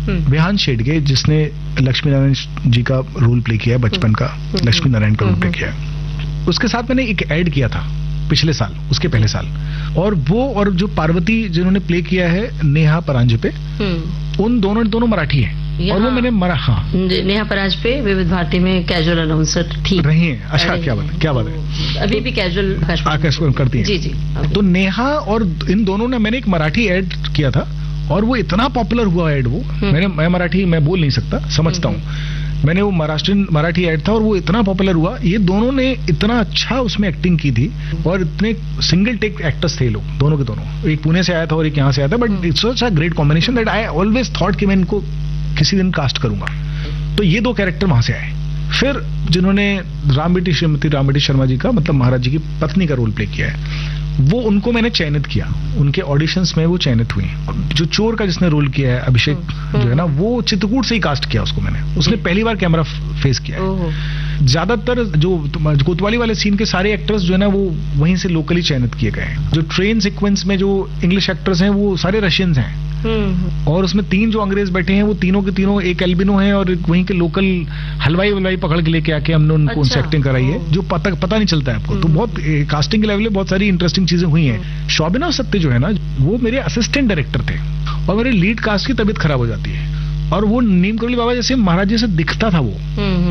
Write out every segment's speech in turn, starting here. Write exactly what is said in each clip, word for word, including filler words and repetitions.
रेहान शेडगे, जिसने लक्ष्मी नारायण जी का role play किया है, बचपन का लक्ष्मी नारायण का रोल प्ले किया है, उसके साथ मैंने एक ऐड किया था पिछले साल, उसके पहले साल, और वो और जो पार्वती जिन्होंने प्ले किया है नेहा परांजपे, उन दोनों दोनों मराठी हैं और वो मैंने मरा हाँ नेहा परांजपे विविध भारती में कैजुअल अनाउंसर ठीक रही हैं। अच्छा, क्या बात क्या बात है, अभी भी कैजुअल आकाशवाणी करती हैं। जी जी। तो नेहा और इन दोनों ने, मैंने एक मराठी ऐड किया था और वो इतना पॉपुलर हुआ ऐड, वो मैंने मैं मराठी मैं बोल नहीं सकता, समझता हूँ, मैंने वो महाराष्ट्रीयन मराठी ऐड था और वो इतना पॉपुलर हुआ। ये दोनों ने इतना अच्छा उसमें एक्टिंग की थी और इतने सिंगल टेक एक्टर्स थे लोग, दोनों के दोनों, एक पुणे से आया था और एक यहाँ से आया था, but it's such a great combination that I always thought कि मैं इनको किसी दिन कास्ट करूंगा। तो ये दो कैरेक्टर वहां से आए। फिर जिन्होंने राम बेटी श्रीमती राम बेटी शर्मा जी का, मतलब महाराज जी की पत्नी का रोल प्ले किया है, वो उनको मैंने चयनित किया, उनके ऑडिशंस में वो चयनित हुई। जो चोर का जिसने रोल किया है अभिषेक जो है ना, वो चित्रकूट से ही कास्ट किया उसको मैंने, उसने पहली बार कैमरा फेस किया है। ज्यादातर जो कोतवाली वाले सीन के सारे एक्टर्स जो है ना, वो वहीं से लोकली चयनित किए गए हैं। जो ट्रेन सीक्वेंस में जो इंग्लिश एक्टर्स हैं वो सारे रशियंस हैं, और उसमें तीन जो अंग्रेज बैठे हैं वो तीनों के तीनों एक एल्बिनो हैं और एक वहीं के लोकल हलवाई वलवाई पकड़ के लेके आके हमने उनको उनसे एक्टिंग कराई है, जो पता पता नहीं चलता है आपको। तो बहुत कास्टिंग के लेवल पे बहुत सारी इंटरेस्टिंग चीजें हुई हैं। शोभना सत्य जो है ना, वो मेरे असिस्टेंट डायरेक्टर थे और मेरे लीड कास्ट की तबीयत खराब हो जाती है, और वो नीम करोली बाबा जैसे महाराज जी से दिखता था वो।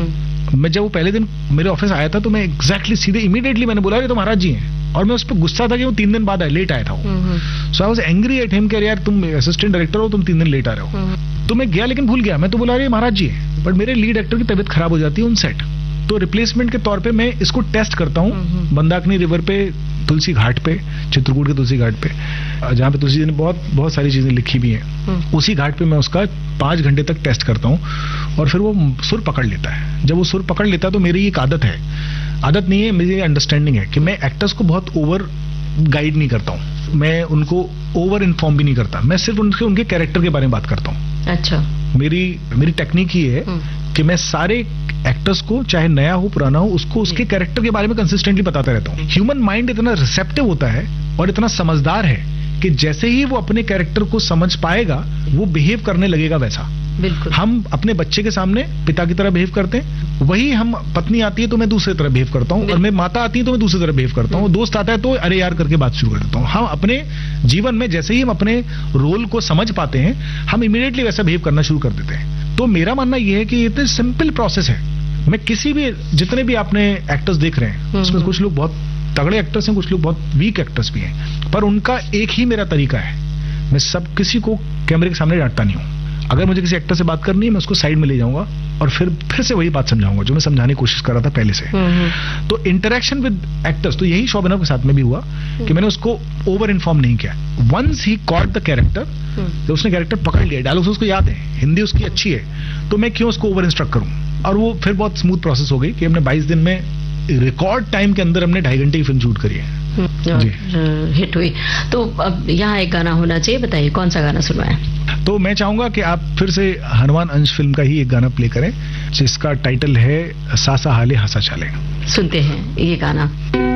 मैं जब वो पहले दिन मेरे ऑफिस आया था तो मैं एग्जैक्टली सीधे इमीडिएटली मैंने बोला, ये तो महाराज जी हैं, और मैं उस पर गुस्सा था कि वो तीन दिन बाद आया, लेट आया था वो। सो I was angry at him कि यार तुम असिस्टेंट डायरेक्टर हो, तुम तीन दिन लेट आ रहे हो। तो मैं गया लेकिन भूल गया, मैं तो बोला अरे महाराज जी है, बट मेरे लीड एक्टर की तबीयत खराब हो जाती है उन सेट। तो रिप्लेसमेंट के तौर पे मैं इसको टेस्ट करता हूँ मंदाकिनी रिवर पे, तुलसी घाट पे, चित्रकूट के तुलसी घाट पे, जहाँ पे तुलसी जी ने बहुत बहुत सारी चीजें लिखी भी हैं, उसी घाट पे मैं उसका पांच घंटे तक टेस्ट करता हूँ, और फिर वो सुर पकड़ लेता है। जब वो सुर पकड़ लेता है तो मेरी एक आदत है, आदत नहीं है, मेरी अंडरस्टैंडिंग है कि मैं एक्टर्स को बहुत ओवर गाइड नहीं करता हूँ, मैं उनको ओवर इन्फॉर्म भी नहीं करता, मैं सिर्फ उनके उनके कैरेक्टर के बारे में बात करता हूँ। अच्छा, मेरी मेरी टेक्निक ही है कि मैं सारे एक्टर्स को, चाहे नया हो पुराना हो, उसको उसके कैरेक्टर के बारे में कंसिस्टेंटली बताता रहता हूँ। ह्यूमन माइंड इतना रिसेप्टिव होता है और इतना समझदार है कि जैसे ही वो अपने कैरेक्टर को समझ पाएगा वो बिहेव करने लगेगा वैसा। बिल्कुल। हम अपने बच्चे के सामने पिता की तरह बिहेव करते हैं, वही हम पत्नी आती है तो मैं दूसरी तरह बिहेव करता हूँ, और मैं माता आती है तो मैं दूसरी तरह बिहेव करता हूँ, दोस्त आता है तो अरे यार करके बात शुरू कर देता हूँ। हम अपने जीवन में जैसे ही हम अपने रोल को समझ पाते हैं, हम इमीडिएटली वैसा बिहेव करना शुरू कर देते हैं। तो मेरा मानना यह है कि ये तो सिंपल प्रोसेस है। मैं किसी भी, जितने भी आपने एक्टर्स देख रहे हैं उसमें कुछ लोग बहुत तगड़े एक्टर्स हैं, कुछ लोग बहुत वीक एक्टर्स भी हैं, पर उनका एक ही मेरा तरीका है, मैं सब किसी को कैमरे के सामने डांटता नहीं हूँ। अगर मुझे किसी एक्टर से बात करनी है मैं उसको साइड में ले जाऊंगा और फिर फिर से वही बात समझाऊंगा जो मैं समझाने की कोशिश कर रहा था पहले से। तो इंटरेक्शन विद एक्टर्स, तो यही शोभना के साथ में भी हुआ कि मैंने उसको ओवर इन्फॉर्म नहीं किया। Once he caught the character, जब उसने कैरेक्टर पकड़ लिया, डायलॉग्स उसको याद है, हिंदी उसकी अच्छी है, तो मैं क्यों उसको ओवर इंस्ट्रक्ट करूं। और वो फिर बहुत स्मूथ प्रोसेस हो गई कि हमने बाईस दिन में रिकॉर्ड टाइम के अंदर हमने ढाई घंटे की फिल्म शूट करी है, हिट हुई। तो अब यहाँ एक गाना होना चाहिए, बताइए कौन सा गाना सुनवाएं? तो मैं चाहूंगा कि आप फिर से हनुमान अंश फिल्म का ही एक गाना प्ले करें जिसका टाइटल है सासा हाले हंसा चाले। सुनते हैं ये गाना।